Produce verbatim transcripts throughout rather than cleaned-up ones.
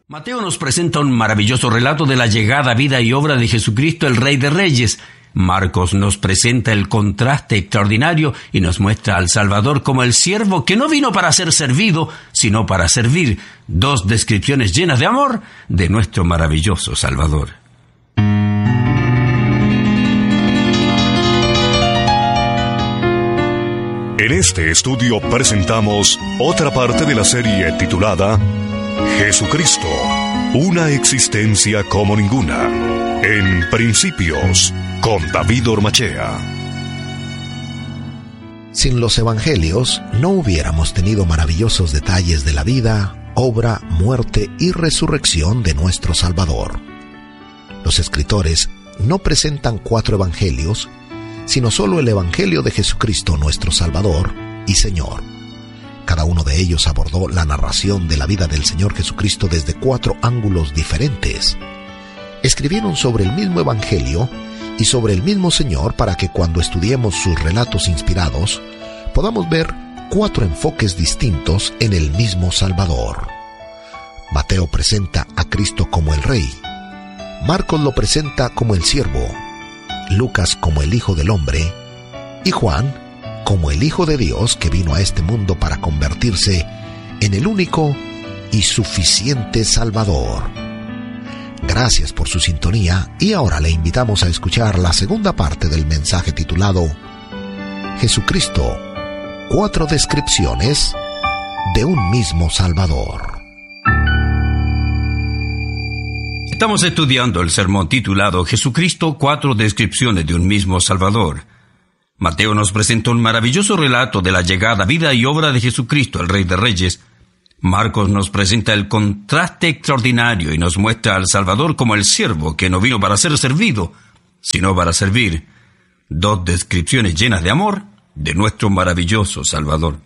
Mateo nos presenta un maravilloso relato de la llegada, vida y obra de Jesucristo, el Rey de Reyes. Marcos nos presenta el contraste extraordinario y nos muestra al Salvador como el siervo que no vino para ser servido, sino para servir. Dos descripciones llenas de amor de nuestro maravilloso Salvador. En este estudio presentamos otra parte de la serie titulada Jesucristo, una existencia como ninguna. En Principios, con David Ormachea. Sin los evangelios, no hubiéramos tenido maravillosos detalles de la vida, obra, muerte y resurrección de nuestro Salvador. Los escritores no presentan cuatro evangelios, sino solo el evangelio de Jesucristo, nuestro Salvador y Señor. Cada uno de ellos abordó la narración de la vida del Señor Jesucristo desde cuatro ángulos diferentes. Escribieron sobre el mismo evangelio y sobre el mismo Señor para que cuando estudiemos sus relatos inspirados, podamos ver cuatro enfoques distintos en el mismo Salvador. Mateo presenta a Cristo como el Rey, Marcos lo presenta como el siervo, Lucas como el Hijo del Hombre y Juan como el Hijo de Dios que vino a este mundo para convertirse en el único y suficiente Salvador. Gracias por su sintonía y ahora le invitamos a escuchar la segunda parte del mensaje titulado Jesucristo, cuatro descripciones de un mismo Salvador. Estamos estudiando el sermón titulado Jesucristo, cuatro descripciones de un mismo Salvador. Mateo nos presenta un maravilloso relato de la llegada, vida y obra de Jesucristo, el Rey de Reyes. Marcos nos presenta el contraste extraordinario y nos muestra al Salvador como el siervo que no vino para ser servido, sino para servir. Dos descripciones llenas de amor de nuestro maravilloso Salvador.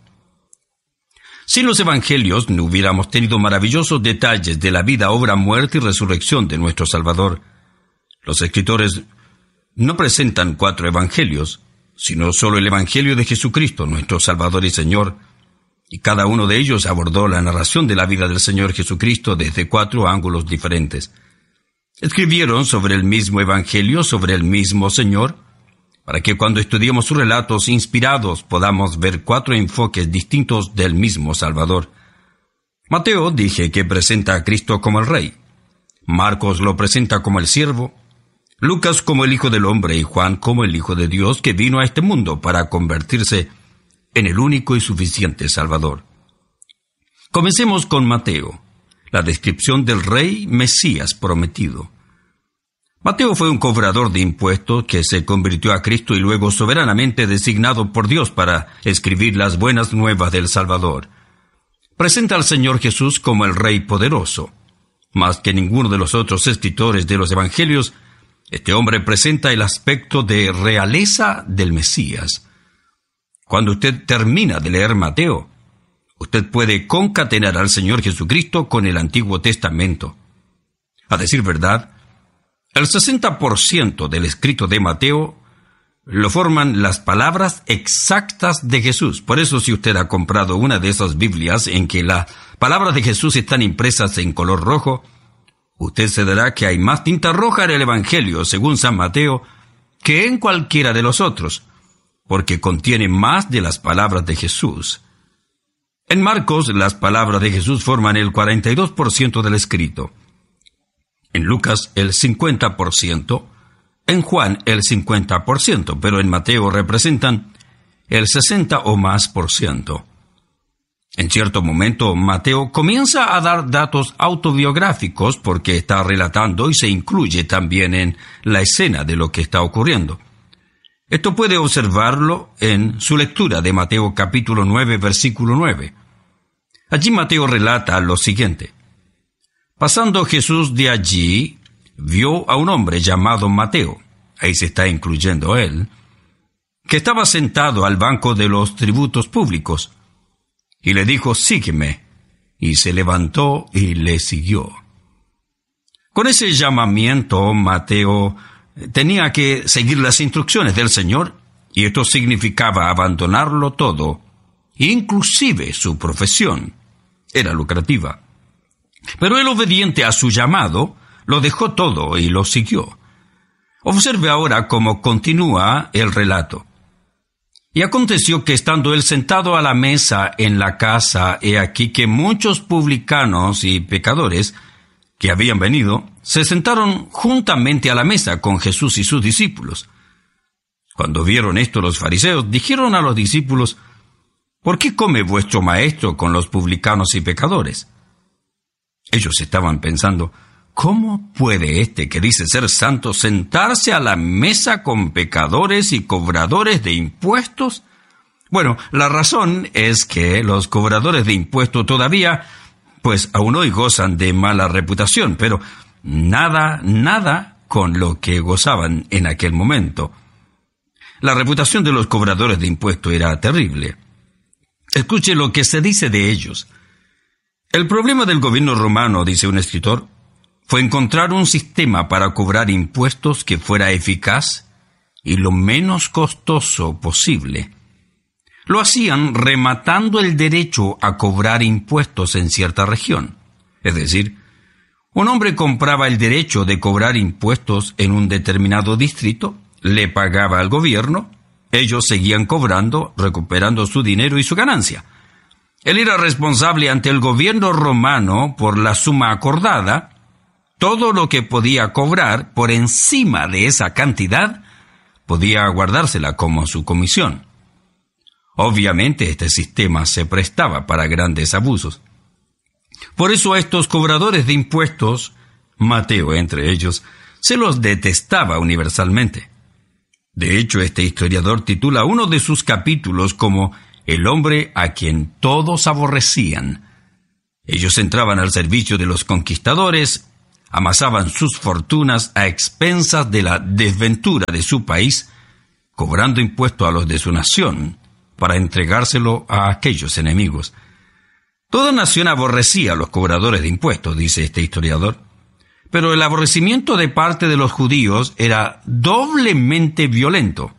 Sin los evangelios no hubiéramos tenido maravillosos detalles de la vida, obra, muerte y resurrección de nuestro Salvador. Los escritores no presentan cuatro evangelios, sino solo el evangelio de Jesucristo, nuestro Salvador y Señor, y cada uno de ellos abordó la narración de la vida del Señor Jesucristo desde cuatro ángulos diferentes. Escribieron sobre el mismo evangelio, sobre el mismo Señor, para que cuando estudiemos sus relatos inspirados podamos ver cuatro enfoques distintos del mismo Salvador. Mateo dije que presenta a Cristo como el Rey, Marcos lo presenta como el siervo, Lucas como el Hijo del Hombre y Juan como el Hijo de Dios que vino a este mundo para convertirse en el único y suficiente Salvador. Comencemos con Mateo, la descripción del Rey Mesías prometido. Mateo fue un cobrador de impuestos que se convirtió a Cristo y luego soberanamente designado por Dios para escribir las buenas nuevas del Salvador. Presenta al Señor Jesús como el Rey poderoso. Más que ninguno de los otros escritores de los Evangelios, este hombre presenta el aspecto de realeza del Mesías. Cuando usted termina de leer Mateo, usted puede concatenar al Señor Jesucristo con el Antiguo Testamento. A decir verdad, el sesenta por ciento del escrito de Mateo lo forman las palabras exactas de Jesús. Por eso, si usted ha comprado una de esas Biblias en que las palabras de Jesús están impresas en color rojo, usted se dará que hay más tinta roja en el Evangelio, según San Mateo, que en cualquiera de los otros, porque contiene más de las palabras de Jesús. En Marcos, las palabras de Jesús forman el cuarenta y dos por ciento del escrito. En Lucas, el cincuenta por ciento. En Juan, el cincuenta por ciento, pero en Mateo representan el sesenta o más por ciento. En cierto momento, Mateo comienza a dar datos autobiográficos porque está relatando y se incluye también en la escena de lo que está ocurriendo. Esto puede observarlo en su lectura de Mateo capítulo nueve, versículo nueve. Allí Mateo relata lo siguiente. Pasando Jesús de allí, vio a un hombre llamado Mateo, ahí se está incluyendo él, que estaba sentado al banco de los tributos públicos, y le dijo, sígueme, y se levantó y le siguió. Con ese llamamiento, Mateo tenía que seguir las instrucciones del Señor, y esto significaba abandonarlo todo, inclusive su profesión. Era lucrativa. Pero él, obediente a su llamado, lo dejó todo y lo siguió. Observe ahora cómo continúa el relato. Y aconteció que estando él sentado a la mesa en la casa, he aquí que muchos publicanos y pecadores que habían venido, se sentaron juntamente a la mesa con Jesús y sus discípulos. Cuando vieron esto los fariseos, dijeron a los discípulos: ¿Por qué come vuestro maestro con los publicanos y pecadores? Ellos estaban pensando: ¿cómo puede este que dice ser santo sentarse a la mesa con pecadores y cobradores de impuestos? Bueno, la razón es que los cobradores de impuestos todavía, pues aún hoy gozan de mala reputación, pero nada, nada con lo que gozaban en aquel momento. La reputación de los cobradores de impuestos era terrible. Escuche lo que se dice de ellos. El problema del gobierno romano, dice un escritor, fue encontrar un sistema para cobrar impuestos que fuera eficaz y lo menos costoso posible. Lo hacían rematando el derecho a cobrar impuestos en cierta región. Es decir, un hombre compraba el derecho de cobrar impuestos en un determinado distrito, le pagaba al gobierno, ellos seguían cobrando, recuperando su dinero y su ganancia. Él era responsable ante el gobierno romano por la suma acordada. Todo lo que podía cobrar por encima de esa cantidad podía guardársela como su comisión. Obviamente este sistema se prestaba para grandes abusos. Por eso a estos cobradores de impuestos, Mateo entre ellos, se los detestaba universalmente. De hecho, este historiador titula uno de sus capítulos como «El hombre a quien todos aborrecían». Ellos entraban al servicio de los conquistadores, amasaban sus fortunas a expensas de la desventura de su país, cobrando impuesto a los de su nación para entregárselo a aquellos enemigos. Toda nación aborrecía a los cobradores de impuestos, dice este historiador, pero el aborrecimiento de parte de los judíos era doblemente violento.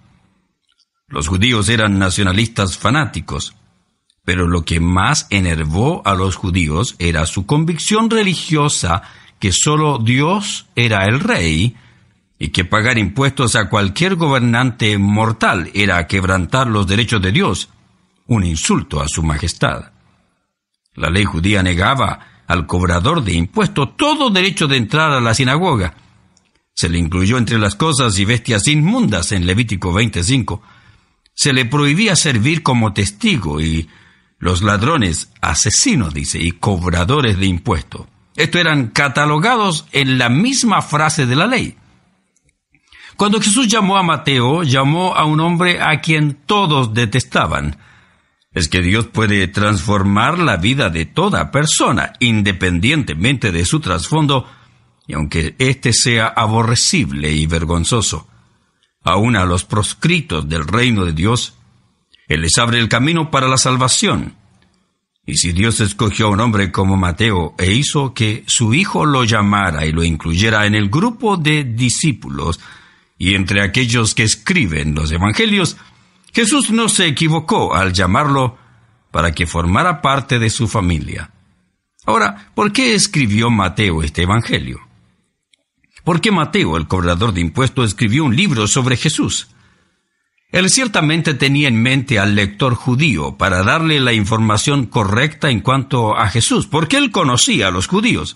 Los judíos eran nacionalistas fanáticos, pero lo que más enervó a los judíos era su convicción religiosa que solo Dios era el rey y que pagar impuestos a cualquier gobernante mortal era quebrantar los derechos de Dios, un insulto a su majestad. La ley judía negaba al cobrador de impuestos todo derecho de entrar a la sinagoga. Se le incluyó entre las cosas y bestias inmundas en Levítico veinticinco. Se le prohibía servir como testigo y los ladrones, asesinos, dice, y cobradores de impuestos. Estos eran catalogados en la misma frase de la ley. Cuando Jesús llamó a Mateo, llamó a un hombre a quien todos detestaban. Es que Dios puede transformar la vida de toda persona, independientemente de su trasfondo, y aunque éste sea aborrecible y vergonzoso. Aún a los proscritos del reino de Dios, Él les abre el camino para la salvación. Y si Dios escogió a un hombre como Mateo e hizo que su hijo lo llamara y lo incluyera en el grupo de discípulos y entre aquellos que escriben los evangelios, Jesús no se equivocó al llamarlo para que formara parte de su familia. Ahora, ¿por qué escribió Mateo este evangelio? ¿Por qué Mateo, el cobrador de impuestos, escribió un libro sobre Jesús? Él ciertamente tenía en mente al lector judío para darle la información correcta en cuanto a Jesús, porque él conocía a los judíos.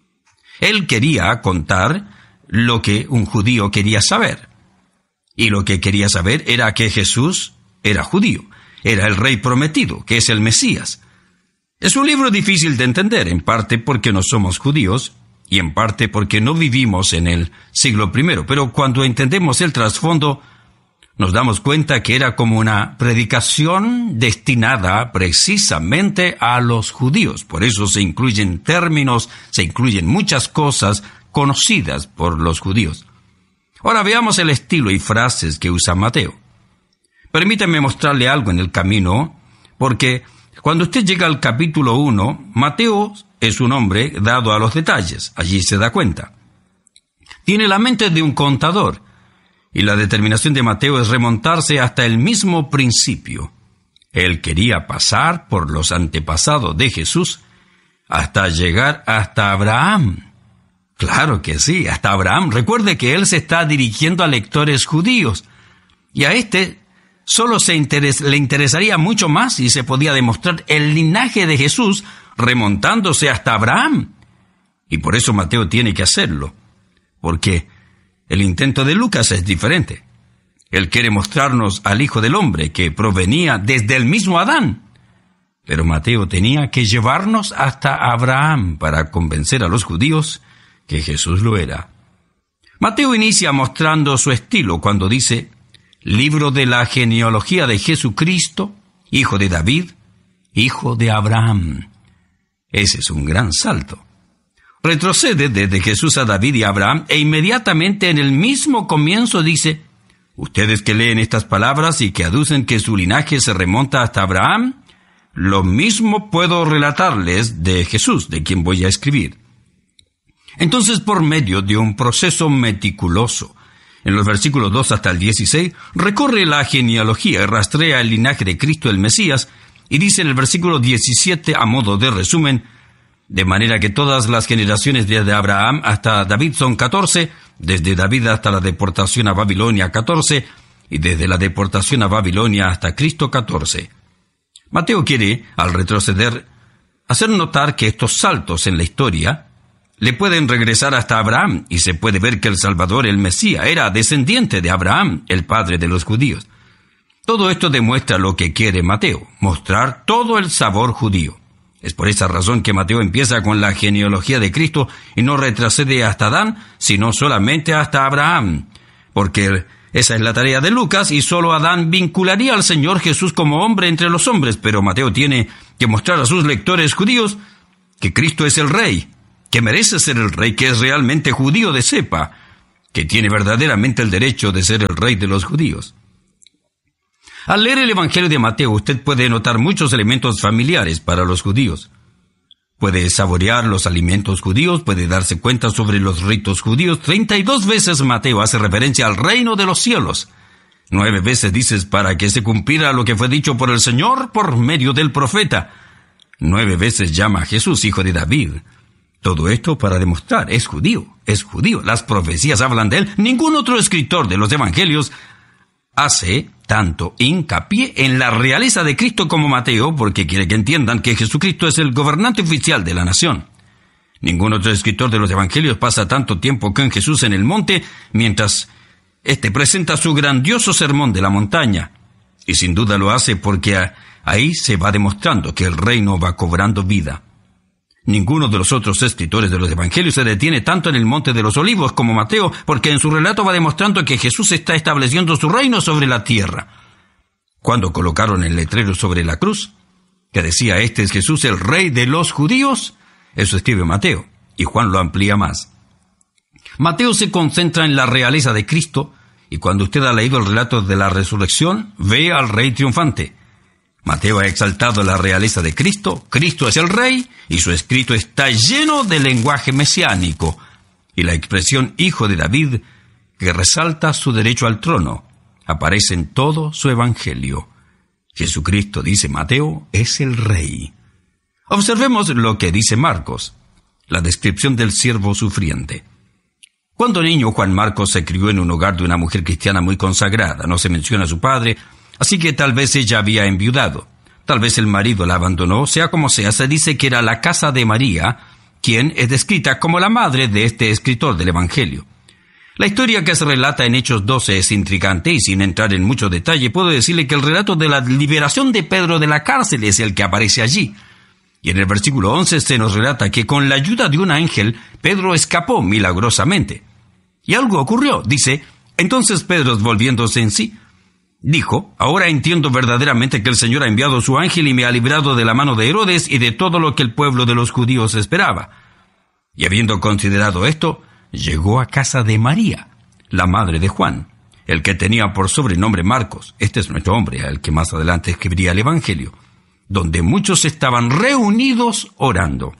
Él quería contar lo que un judío quería saber. Y lo que quería saber era que Jesús era judío, era el rey prometido, que es el Mesías. Es un libro difícil de entender, en parte porque no somos judíos, y en parte porque no vivimos en el siglo primero, pero cuando entendemos el trasfondo, nos damos cuenta que era como una predicación destinada precisamente a los judíos. Por eso se incluyen términos, se incluyen muchas cosas conocidas por los judíos. Ahora veamos el estilo y frases que usa Mateo. Permítame mostrarle algo en el camino, porque cuando usted llega al capítulo uno, Mateo es un hombre dado a los detalles. Allí se da cuenta. Tiene la mente de un contador, y la determinación de Mateo es remontarse hasta el mismo principio. Él quería pasar por los antepasados de Jesús, hasta llegar hasta Abraham. Claro que sí, hasta Abraham. Recuerde que él se está dirigiendo a lectores judíos, y a este solo se interes- le interesaría mucho más si se podía demostrar el linaje de Jesús remontándose hasta Abraham. Y por eso Mateo tiene que hacerlo, porque el intento de Lucas es diferente. Él quiere mostrarnos al Hijo del Hombre que provenía desde el mismo Adán. Pero Mateo tenía que llevarnos hasta Abraham para convencer a los judíos que Jesús lo era. Mateo inicia mostrando su estilo cuando dice: libro de la genealogía de Jesucristo, hijo de David, hijo de Abraham. Ese es un gran salto. Retrocede desde Jesús a David y Abraham, e inmediatamente en el mismo comienzo dice: ustedes que leen estas palabras y que aducen que su linaje se remonta hasta Abraham, lo mismo puedo relatarles de Jesús, de quien voy a escribir. Entonces, por medio de un proceso meticuloso, en los versículos dos hasta el dieciséis, recorre la genealogía y rastrea el linaje de Cristo el Mesías, y dice en el versículo diecisiete, a modo de resumen: de manera que todas las generaciones desde Abraham hasta David son catorce, desde David hasta la deportación a Babilonia catorce, y desde la deportación a Babilonia hasta Cristo catorce. Mateo quiere, al retroceder, hacer notar que estos saltos en la historia le pueden regresar hasta Abraham, y se puede ver que el Salvador, el Mesías, era descendiente de Abraham, el padre de los judíos. Todo esto demuestra lo que quiere Mateo, mostrar todo el sabor judío. Es por esa razón que Mateo empieza con la genealogía de Cristo y no retrocede hasta Adán, sino solamente hasta Abraham, porque esa es la tarea de Lucas, y solo Adán vincularía al Señor Jesús como hombre entre los hombres, pero Mateo tiene que mostrar a sus lectores judíos que Cristo es el Rey, que merece ser el Rey, que es realmente judío de cepa, que tiene verdaderamente el derecho de ser el Rey de los judíos. Al leer el Evangelio de Mateo, usted puede notar muchos elementos familiares para los judíos. Puede saborear los alimentos judíos, puede darse cuenta sobre los ritos judíos. Treinta y dos veces Mateo hace referencia al reino de los cielos. Nueve veces dices para que se cumpliera lo que fue dicho por el Señor por medio del profeta. Nueve veces llama a Jesús hijo de David. Todo esto para demostrar, es judío, es judío. Las profecías hablan de él. Ningún otro escritor de los evangelios hace tanto hincapié en la realeza de Cristo como Mateo, porque quiere que entiendan que Jesucristo es el gobernante oficial de la nación. Ningún otro escritor de los evangelios pasa tanto tiempo con Jesús en el monte, mientras éste presenta su grandioso sermón de la montaña. Y sin duda lo hace porque ahí se va demostrando que el reino va cobrando vida. Ninguno de los otros escritores de los evangelios se detiene tanto en el Monte de los Olivos como Mateo, porque en su relato va demostrando que Jesús está estableciendo su reino sobre la tierra. Cuando colocaron el letrero sobre la cruz, que decía: este es Jesús, el Rey de los judíos, eso escribe Mateo, y Juan lo amplía más. Mateo se concentra en la realeza de Cristo, y cuando usted ha leído el relato de la resurrección, ve al Rey triunfante. Mateo ha exaltado la realeza de Cristo, Cristo es el Rey, y su escrito está lleno de lenguaje mesiánico, y la expresión hijo de David, que resalta su derecho al trono, aparece en todo su evangelio. Jesucristo, dice Mateo, es el Rey. Observemos lo que dice Marcos, la descripción del siervo sufriente. Cuando niño, Juan Marcos se crió en un hogar de una mujer cristiana muy consagrada. No se menciona a su padre, así que tal vez ella había enviudado. Tal vez el marido la abandonó. Sea como sea, se dice que era la casa de María, quien es descrita como la madre de este escritor del Evangelio. La historia que se relata en Hechos doce es intrigante, y sin entrar en mucho detalle, puedo decirle que el relato de la liberación de Pedro de la cárcel es el que aparece allí. Y en el versículo once se nos relata que con la ayuda de un ángel, Pedro escapó milagrosamente. Y algo ocurrió, dice: entonces Pedro, volviéndose en sí, dijo: ahora entiendo verdaderamente que el Señor ha enviado su ángel y me ha librado de la mano de Herodes y de todo lo que el pueblo de los judíos esperaba. Y habiendo considerado esto, llegó a casa de María, la madre de Juan, el que tenía por sobrenombre Marcos. Este es nuestro hombre, al que más adelante escribiría el Evangelio, donde muchos estaban reunidos orando.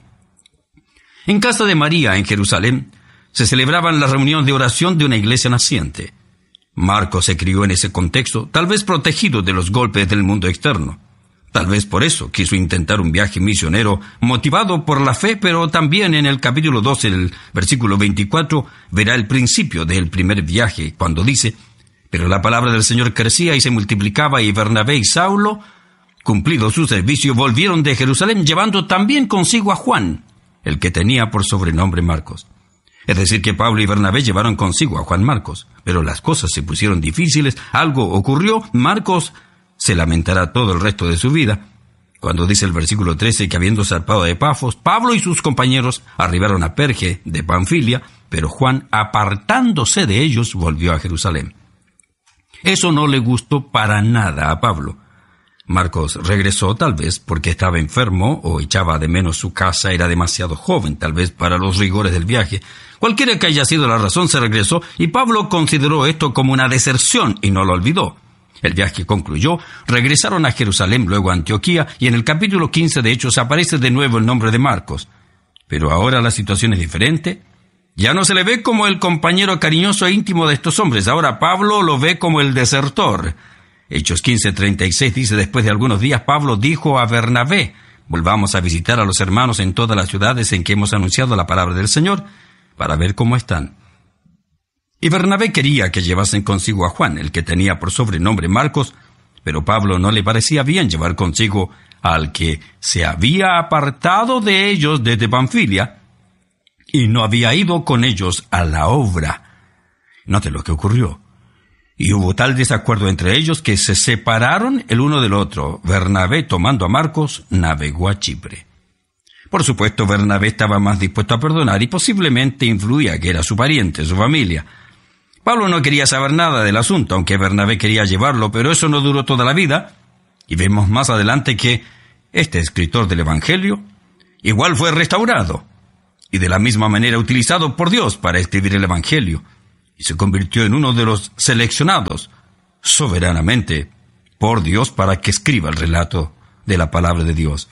En casa de María, en Jerusalén, se celebraban las reuniones de oración de una iglesia naciente. Marcos se crió en ese contexto, tal vez protegido de los golpes del mundo externo. Tal vez por eso quiso intentar un viaje misionero motivado por la fe, pero también en el capítulo doce, el versículo veinticuatro, verá el principio del primer viaje, cuando dice: «Pero la palabra del Señor crecía y se multiplicaba, y Bernabé y Saulo, cumplido su servicio, volvieron de Jerusalén, llevando también consigo a Juan, el que tenía por sobrenombre Marcos». Es decir, que Pablo y Bernabé llevaron consigo a Juan Marcos, pero las cosas se pusieron difíciles, algo ocurrió, Marcos se lamentará todo el resto de su vida. Cuando dice el versículo trece que habiendo zarpado de Pafos, Pablo y sus compañeros arribaron a Perge de Panfilia, pero Juan, apartándose de ellos, volvió a Jerusalén. Eso no le gustó para nada a Pablo. Marcos regresó tal vez porque estaba enfermo o echaba de menos su casa, era demasiado joven tal vez para los rigores del viaje. Cualquiera que haya sido la razón, se regresó y Pablo consideró esto como una deserción y no lo olvidó. El viaje concluyó, regresaron a Jerusalén, luego a Antioquía, y en el capítulo quince de Hechos aparece de nuevo el nombre de Marcos. Pero ahora la situación es diferente. Ya no se le ve como el compañero cariñoso e íntimo de estos hombres, ahora Pablo lo ve como el desertor. Hechos quince treinta y seis dice: «Después de algunos días Pablo dijo a Bernabé: volvamos a visitar a los hermanos en todas las ciudades en que hemos anunciado la palabra del Señor, para ver cómo están». Y Bernabé quería que llevasen consigo a Juan, el que tenía por sobrenombre Marcos, pero Pablo no le parecía bien llevar consigo al que se había apartado de ellos desde Panfilia y no había ido con ellos a la obra. Note lo que ocurrió. Y hubo tal desacuerdo entre ellos que se separaron el uno del otro. Bernabé, tomando a Marcos, navegó a Chipre. Por supuesto, Bernabé estaba más dispuesto a perdonar y posiblemente influía que era su pariente, su familia. Pablo no quería saber nada del asunto, aunque Bernabé quería llevarlo, pero eso no duró toda la vida. Y vemos más adelante que este escritor del Evangelio igual fue restaurado y de la misma manera utilizado por Dios para escribir el Evangelio, y se convirtió en uno de los seleccionados soberanamente por Dios para que escriba el relato de la palabra de Dios.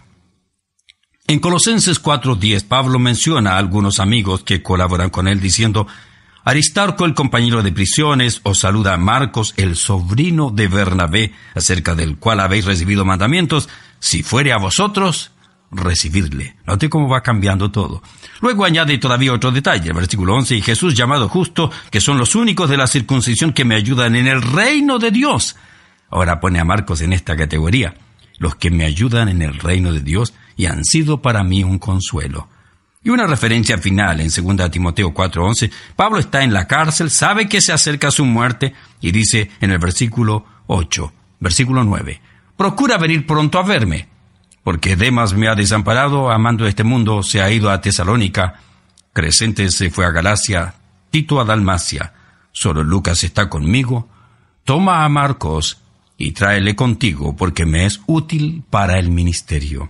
En Colosenses cuatro diez, Pablo menciona a algunos amigos que colaboran con él diciendo: «Aristarco, el compañero de prisiones, os saluda a Marcos, el sobrino de Bernabé, acerca del cual habéis recibido mandamientos. Si fuere a vosotros, recibidle». Note cómo va cambiando todo. Luego añade todavía otro detalle, el versículo once: «Y Jesús llamado Justo, que son los únicos de la circuncisión que me ayudan en el reino de Dios». Ahora pone a Marcos en esta categoría: los que me ayudan en el reino de Dios y han sido para mí un consuelo. Y una referencia final en segunda Timoteo cuatro once, Pablo está en la cárcel, sabe que se acerca su muerte y dice en el versículo ocho, versículo nueve, «Procura venir pronto a verme, porque Demas me ha desamparado, amando este mundo, se ha ido a Tesalónica, Crescente se fue a Galacia, Tito a Dalmacia, solo Lucas está conmigo. Toma a Marcos y tráele contigo, porque me es útil para el ministerio».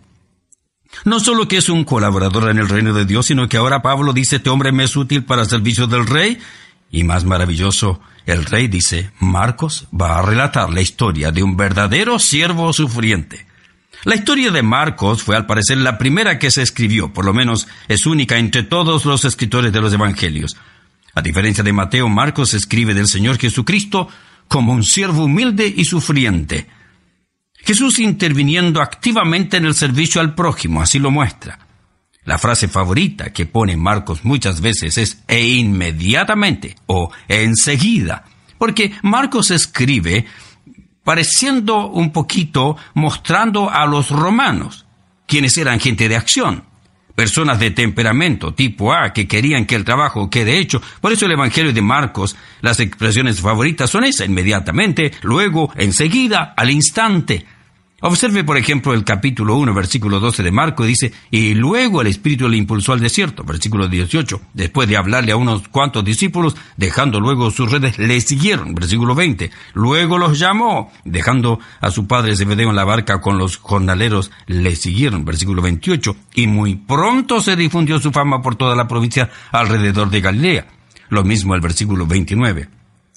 No solo que es un colaborador en el reino de Dios, sino que ahora Pablo dice: «Este hombre me es útil para el servicio del rey». Y más maravilloso, el rey dice: «Marcos va a relatar la historia de un verdadero siervo sufriente». La historia de Marcos fue al parecer la primera que se escribió, por lo menos es única entre todos los escritores de los evangelios. A diferencia de Mateo, Marcos escribe del Señor Jesucristo como un siervo humilde y sufriente. Jesús interviniendo activamente en el servicio al prójimo, así lo muestra. La frase favorita que pone Marcos muchas veces es «e inmediatamente» o «enseguida», porque Marcos escribe pareciendo un poquito mostrando a los romanos, quienes eran gente de acción, personas de temperamento tipo A que querían que el trabajo quede hecho. Por eso el Evangelio de Marcos, las expresiones favoritas son esa: inmediatamente, luego, enseguida, al instante. Observe, por ejemplo, el capítulo uno, versículo doce de Marcos, dice: «Y luego el Espíritu le impulsó al desierto». Versículo dieciocho, después de hablarle a unos cuantos discípulos, dejando luego sus redes, le siguieron. Versículo veinte, luego los llamó, dejando a su padre Zebedeo en la barca con los jornaleros, le siguieron. Versículo veintiocho, y muy pronto se difundió su fama por toda la provincia alrededor de Galilea. Lo mismo el versículo veintinueve.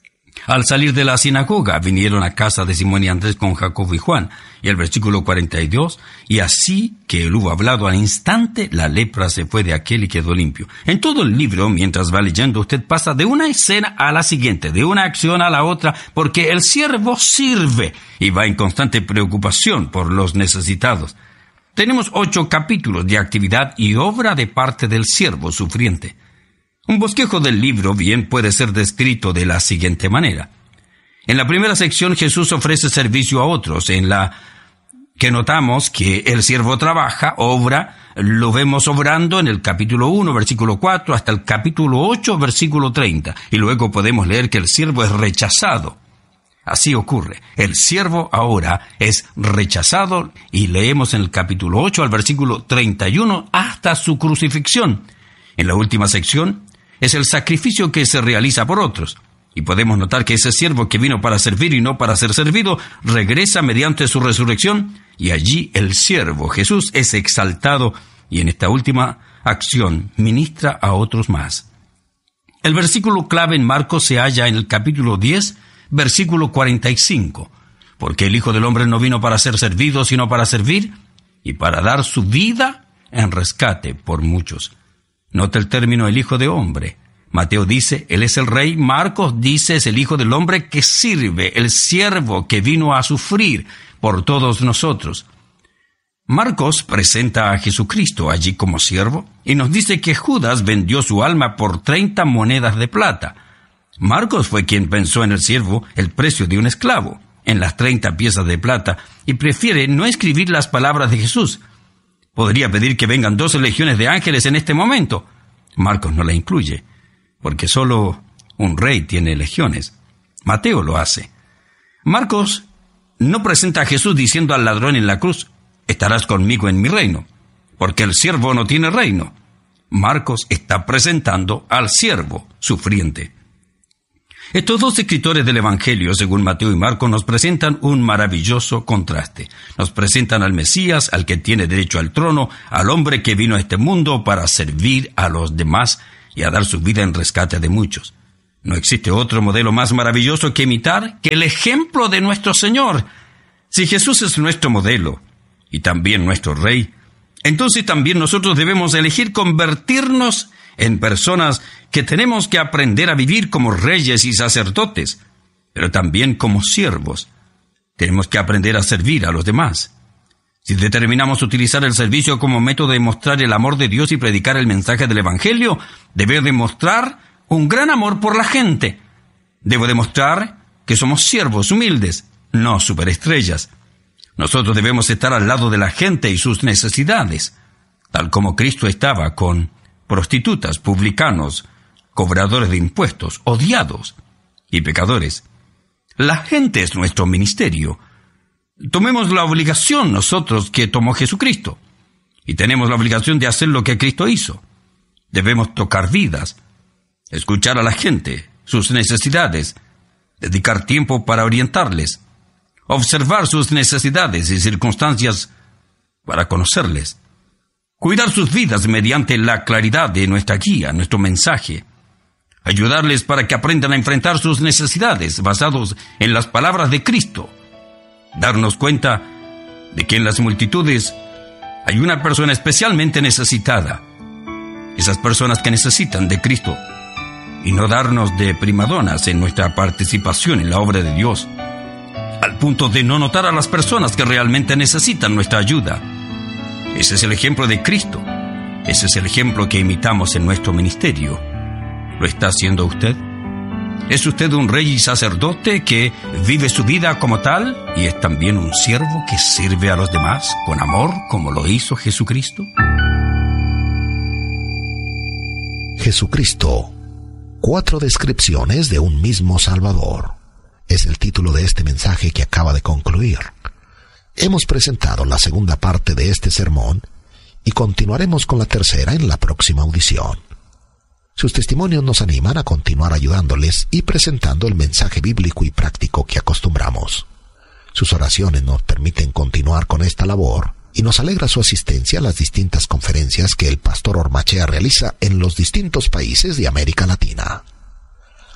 Al salir de la sinagoga, vinieron a casa de Simón y Andrés con Jacobo y Juan. Y el versículo cuarenta y dos, y así que él hubo hablado al instante, la lepra se fue de aquel y quedó limpio. En todo el libro, mientras va leyendo, usted pasa de una escena a la siguiente, de una acción a la otra, porque el siervo sirve y va en constante preocupación por los necesitados. Tenemos ocho capítulos de actividad y obra de parte del siervo sufriente. Un bosquejo del libro bien puede ser descrito de la siguiente manera. En la primera sección Jesús ofrece servicio a otros, en la que notamos que el siervo trabaja, obra, lo vemos obrando en el capítulo uno, versículo cuatro, hasta el capítulo ocho, versículo treinta, y luego podemos leer que el siervo es rechazado. Así ocurre, el siervo ahora es rechazado, y leemos en el capítulo ocho al versículo treinta y uno hasta su crucifixión. En la última sección, es el sacrificio que se realiza por otros. Y podemos notar que ese siervo que vino para servir y no para ser servido, regresa mediante su resurrección, y allí el siervo Jesús es exaltado, y en esta última acción ministra a otros más. El versículo clave en Marcos se halla en el capítulo diez, versículo cuarenta y cinco. Porque el Hijo del Hombre no vino para ser servido, sino para servir, y para dar su vida en rescate por muchos. Nota el término el Hijo de Hombre. Mateo dice, Él es el Rey. Marcos dice, es el Hijo del Hombre que sirve, el siervo que vino a sufrir por todos nosotros. Marcos presenta a Jesucristo allí como siervo y nos dice que Judas vendió su alma por treinta monedas de plata. Marcos fue quien pensó en el siervo el precio de un esclavo, en las treinta piezas de plata, y prefiere no escribir las palabras de Jesús. Podría pedir que vengan doce legiones de ángeles en este momento. Marcos no la incluye, porque solo un rey tiene legiones. Mateo lo hace. Marcos no presenta a Jesús diciendo al ladrón en la cruz, estarás conmigo en mi reino, porque el siervo no tiene reino. Marcos está presentando al siervo sufriente. Estos dos escritores del Evangelio, según Mateo y Marcos, nos presentan un maravilloso contraste. Nos presentan al Mesías, al que tiene derecho al trono, al hombre que vino a este mundo para servir a los demás y a dar su vida en rescate de muchos. No existe otro modelo más maravilloso que imitar que el ejemplo de nuestro Señor. Si Jesús es nuestro modelo y también nuestro Rey, entonces también nosotros debemos elegir convertirnos en personas que tenemos que aprender a vivir como reyes y sacerdotes, pero también como siervos. Tenemos que aprender a servir a los demás. Si determinamos utilizar el servicio como método de mostrar el amor de Dios y predicar el mensaje del Evangelio, debe demostrar un gran amor por la gente. Debo demostrar que somos siervos humildes, no superestrellas. Nosotros debemos estar al lado de la gente y sus necesidades, tal como Cristo estaba con prostitutas, publicanos, cobradores de impuestos, odiados y pecadores. La gente es nuestro ministerio. Tomemos la obligación nosotros que tomó Jesucristo, y tenemos la obligación de hacer lo que Cristo hizo. Debemos tocar vidas, escuchar a la gente, sus necesidades, dedicar tiempo para orientarles, observar sus necesidades y circunstancias para conocerles, cuidar sus vidas mediante la claridad de nuestra guía, nuestro mensaje, ayudarles para que aprendan a enfrentar sus necesidades basados en las palabras de Cristo, darnos cuenta de que en las multitudes hay una persona especialmente necesitada, esas personas que necesitan de Cristo, y no darnos de primadonas en nuestra participación en la obra de Dios, al punto de no notar a las personas que realmente necesitan nuestra ayuda. Ese es el ejemplo de Cristo. Ese es el ejemplo que imitamos en nuestro ministerio. ¿Lo está haciendo usted? ¿Es usted un rey y sacerdote que vive su vida como tal y es también un siervo que sirve a los demás con amor como lo hizo Jesucristo? Jesucristo. Cuatro descripciones de un mismo Salvador. Es el título de este mensaje que acaba de concluir. Hemos presentado la segunda parte de este sermón y continuaremos con la tercera en la próxima audición. Sus testimonios nos animan a continuar ayudándoles y presentando el mensaje bíblico y práctico que acostumbramos. Sus oraciones nos permiten continuar con esta labor y nos alegra su asistencia a las distintas conferencias que el pastor Ormachea realiza en los distintos países de América Latina.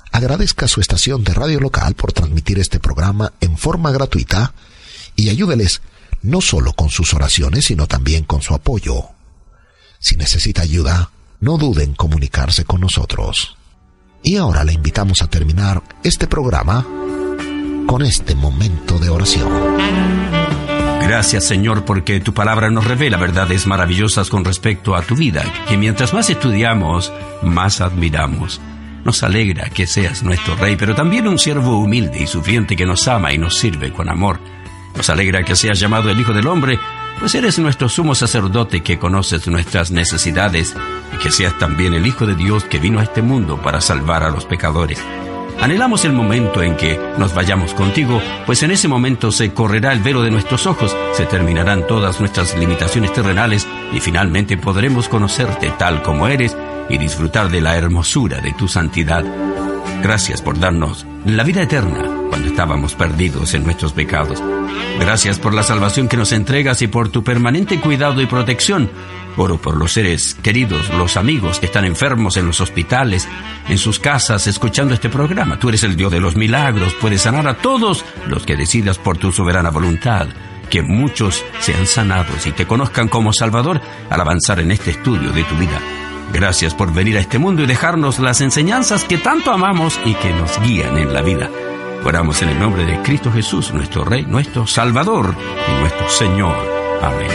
agradezca a su estación de radio local por transmitir este programa en forma gratuita y ayúdeles no solo con sus oraciones, sino también con su apoyo. Si necesita ayuda, no dude en comunicarse con nosotros. Y ahora le invitamos a terminar este programa con este momento de oración. Gracias, Señor, porque tu palabra nos revela verdades maravillosas con respecto a tu vida, que mientras más estudiamos, más admiramos. Nos alegra que seas nuestro Rey, pero también un siervo humilde y sufriente que nos ama y nos sirve con amor. Nos alegra que seas llamado el Hijo del Hombre, pues eres nuestro sumo sacerdote que conoces nuestras necesidades, y que seas también el Hijo de Dios que vino a este mundo para salvar a los pecadores. Anhelamos el momento en que nos vayamos contigo, pues en ese momento se correrá el velo de nuestros ojos, se terminarán todas nuestras limitaciones terrenales y finalmente podremos conocerte tal como eres y disfrutar de la hermosura de tu santidad. Gracias por darnos la vida eterna cuando estábamos perdidos en nuestros pecados. Gracias por la salvación que nos entregas y por tu permanente cuidado y protección. Oro por los seres queridos, los amigos que están enfermos en los hospitales, en sus casas, escuchando este programa. Tú eres el Dios de los milagros, puedes sanar a todos los que decidas por tu soberana voluntad. Que muchos sean sanados y te conozcan como Salvador al avanzar en este estudio de tu vida. Gracias por venir a este mundo y dejarnos las enseñanzas que tanto amamos y que nos guían en la vida. Oramos en el nombre de Cristo Jesús, nuestro Rey, nuestro Salvador y nuestro Señor. Amén.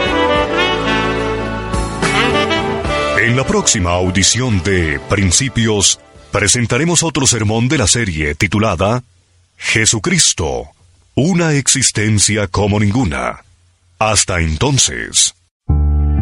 En la próxima audición de Principios, presentaremos otro sermón de la serie titulada Jesucristo, una existencia como ninguna. Hasta entonces.